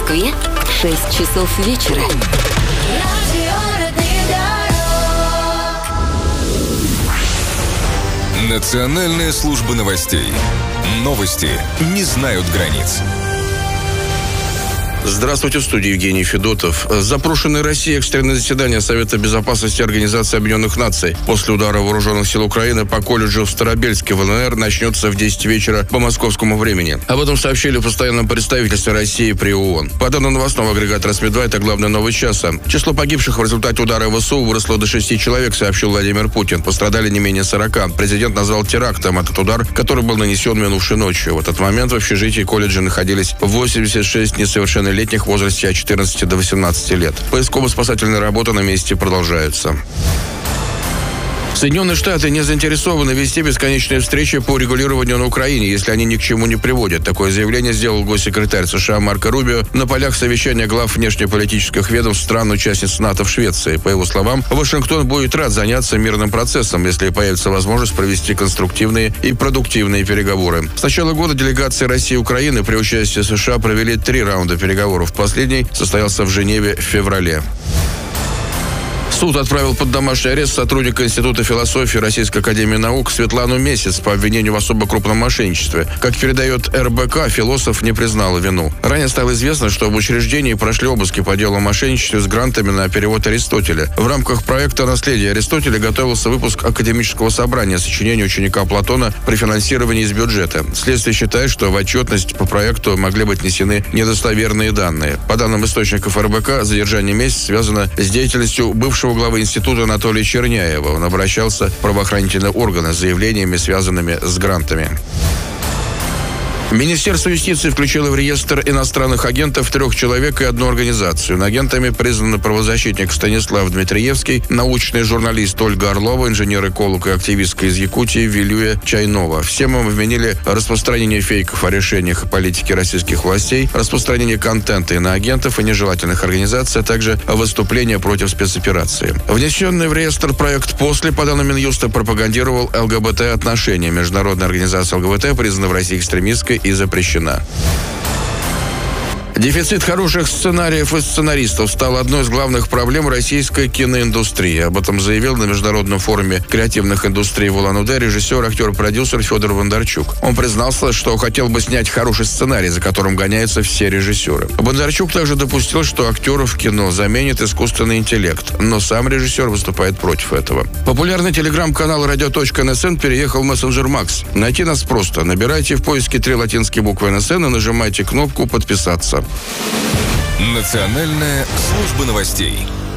Москве 6 часов вечера. Национальная служба новостей. Новости не знают границ. Здравствуйте, в студии Евгений Федотов. Запрошенное Россией экстренное заседание Совета безопасности Организации Объединенных Наций после удара вооруженных сил Украины по колледжу в Старобельске в ЛНР начнется в 10 вечера по московскому времени. Об этом сообщили в постоянном представительстве России при ООН. По данным новостного агрегата «Росмедва», это главная новость часа. Число погибших в результате удара ВСУ выросло до 6 человек, сообщил Владимир Путин. Пострадали не менее 40. Президент назвал терактом этот удар, который был нанесен минувшей ночью. В этот момент в общежитии колледжа находились 86 несовершеннолетних в возрасте от 14 до 18 лет. Поисково-спасательные работы на месте продолжаются. Соединенные Штаты не заинтересованы вести бесконечные встречи по регулированию на Украине, если они ни к чему не приводят. Такое заявление сделал госсекретарь США Марко Рубио на полях совещания глав внешнеполитических ведомств стран-участниц НАТО в Швеции. По его словам, Вашингтон будет рад заняться мирным процессом, если появится возможность провести конструктивные и продуктивные переговоры. С начала года делегации России и Украины при участии США провели 3 раунда переговоров. Последний состоялся в Женеве в феврале. Суд отправил под домашний арест сотрудника Института философии Российской академии наук Светлану Месяц по обвинению в особо крупном мошенничестве. Как передает РБК, философ не признал вину. Ранее стало известно, что в учреждении прошли обыски по делу о мошенничестве с грантами на перевод Аристотеля. В рамках проекта «Наследие Аристотеля» готовился выпуск академического собрания сочинений ученика Платона при финансировании из бюджета. Следствие считает, что в отчетность по проекту могли быть внесены недостоверные данные. По данным источников РБК, задержание Месяца связано с деятельностью бывшего главы института Анатолия Черняева. Он обращался в правоохранительные органы с заявлениями, связанными с грантами. Министерство юстиции включило в реестр иностранных агентов 3 человек и 1 организацию. Агентами признаны правозащитник Станислав Дмитриевский, научный журналист Ольга Орлова, инженер-эколог и активистка из Якутии Вилюя Чайнова. Всем им вменили распространение фейков о решениях и политике российских властей, распространение контента иноагентов и нежелательных организаций, а также выступления против спецоперации. Внесенный в реестр проект «После», по данным Минюста, пропагандировал ЛГБТ-отношения. Международная организация ЛГБТ признана в России экстремистской и запрещена. Дефицит хороших сценариев и сценаристов стал одной из главных проблем российской киноиндустрии. Об этом заявил на Международном форуме креативных индустрий в Улан-Удэ режиссер, актер, продюсер Федор Бондарчук. Он признался, что хотел бы снять хороший сценарий, за которым гоняются все режиссеры. Бондарчук также допустил, что актеров в кино заменит искусственный интеллект, но сам режиссер выступает против этого. Популярный телеграм-канал radio.nsn переехал в мессенджер Макс. Найти нас просто. Набирайте в поиске 3 латинские буквы НСН и нажимайте кнопку «Подписаться». Национальная служба новостей.